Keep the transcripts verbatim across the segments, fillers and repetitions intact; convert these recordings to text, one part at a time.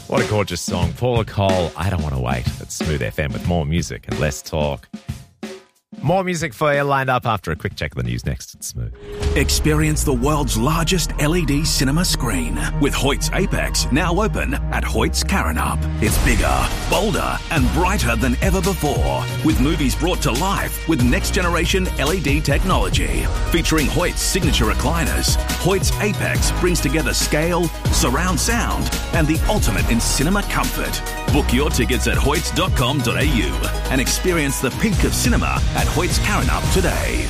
What a gorgeous song. Paula Cole, I Don't Want to Wait at Smooth F M with more music and less talk. More music for you lined up after a quick check of the news next at Smooth. Experience the world's largest L E D cinema screen with Hoyt's Apex now open at Hoyt's Karrinyup. It's bigger, bolder and brighter than ever before, with movies brought to life with next-generation L E D technology. Featuring Hoyt's signature recliners, Hoyt's Apex brings together scale, surround sound and the ultimate in cinema comfort. Book your tickets at hoyts dot com dot a u and experience the peak of cinema at Hoyt's Karrinyup today.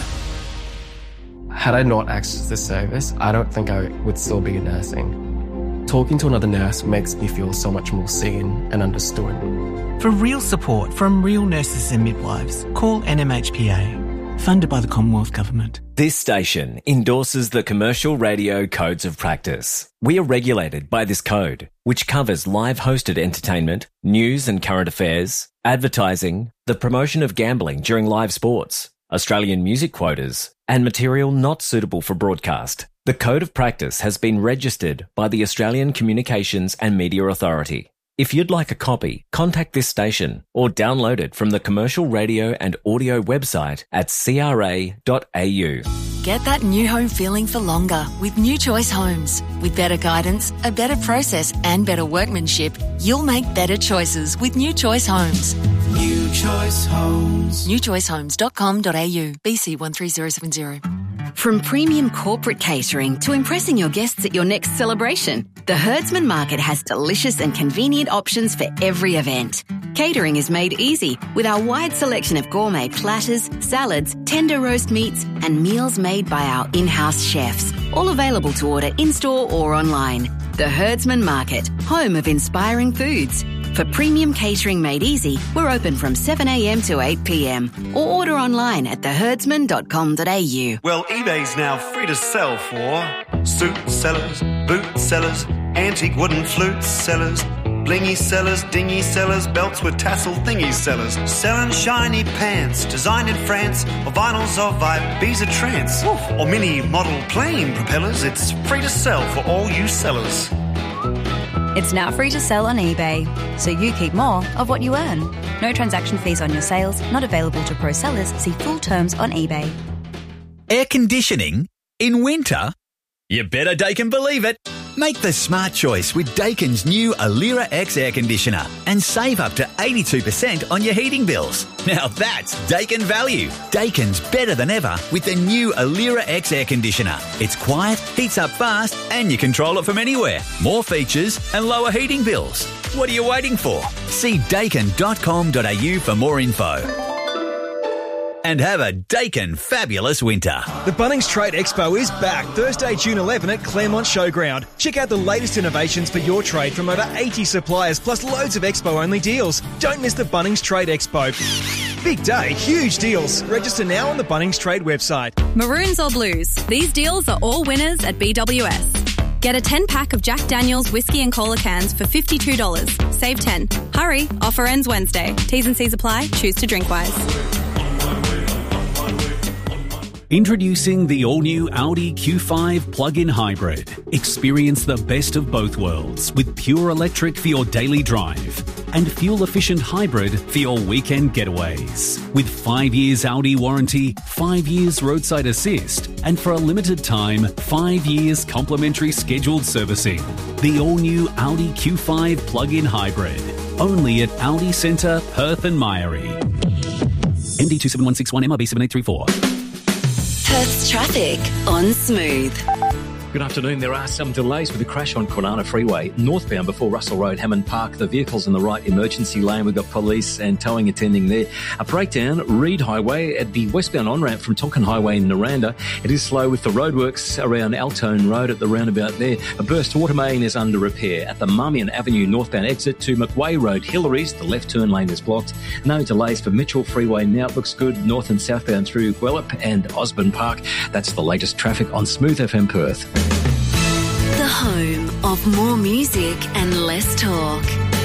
Had I not accessed this service, I don't think I would still be nursing. Talking to another nurse makes me feel so much more seen and understood. For real support from real nurses and midwives, call N M H P A, funded by the Commonwealth Government. This station endorses the Commercial Radio Codes of Practice. We are regulated by this code, which covers live hosted entertainment, news and current affairs, advertising, the promotion of gambling during live sports, Australian music quotas, and material not suitable for broadcast. The Code of Practice has been registered by the Australian Communications and Media Authority. If you'd like a copy, contact this station or download it from the Commercial Radio and Audio website at c r a dot a u. Get that new home feeling for longer with New Choice Homes. With better guidance, a better process and better workmanship, you'll make better choices with New Choice Homes. New Choice Homes. new choice homes dot com dot a u, B C one three zero seven zero. From premium corporate catering to impressing your guests at your next celebration, the Herdsman Market has delicious and convenient options for every event. Catering is made easy with our wide selection of gourmet platters, salads, tender roast meats, and meals made by our in-house chefs, all available to order in-store or online. The Herdsman Market, home of inspiring foods. For premium catering made easy, we're open from seven a m to eight p m or order online at the herdsman dot com dot a u. Well, eBay's now free to sell for suit sellers, boot sellers, antique wooden flute sellers, blingy sellers, dingy sellers, belts with tassel thingy sellers, selling shiny pants designed in France, or vinyls of Ibiza trance, or mini model plane propellers. It's free to sell for all you sellers. It's now free to sell on eBay, so you keep more of what you earn. No transaction fees on your sales, not available to pro sellers. See full terms on eBay. Air conditioning in winter? You better Daikin believe it. Make the smart choice with Daikin's new Alira X air conditioner and save up to eighty-two percent on your heating bills. Now that's Daikin value. Daikin's better than ever with the new Alira X air conditioner. It's quiet, heats up fast, and you control it from anywhere. More features and lower heating bills. What are you waiting for? See daikin dot com dot a u for more info. And have a Daikin fabulous winter. The Bunnings Trade Expo is back Thursday, June eleventh at Claremont Showground. Check out the latest innovations for your trade from over eighty suppliers, plus loads of Expo-only deals. Don't miss the Bunnings Trade Expo. Big day, huge deals. Register now on the Bunnings Trade website. Maroons or blues? These deals are all winners at B W S. Get a ten-pack of Jack Daniel's whiskey and cola cans for fifty-two dollars. Save ten. Hurry, offer ends Wednesday. T's and C's apply. Choose to drink wise. Introducing the all-new Audi Q five plug-in hybrid. Experience the best of both worlds with pure electric for your daily drive and fuel-efficient hybrid for your weekend getaways. With five years Audi warranty, five years roadside assist, and for a limited time, five years complimentary scheduled servicing. The all-new Audi Q five plug-in hybrid. Only at Audi Centre, Perth and Myrie. M D two seven one six one M R B seven eight three four. Perth's traffic on Smooth. Good afternoon. There are some delays with the crash on Kwinana Freeway, northbound before Russell Road, Hammond Park. The vehicle's in the right emergency lane. We've got police and towing attending there. A breakdown, Reed Highway at the westbound on-ramp from Tonkin Highway in Naranda. It is slow with the roadworks around Altone Road at the roundabout there. A burst water main is under repair. At the Marmion Avenue northbound exit to McWay Road, Hillary's, the left turn lane is blocked. No delays for Mitchell Freeway now. It looks good north and southbound through Guelph and Osborne Park. That's the latest traffic on Smooth F M Perth. The home of more music and less talk.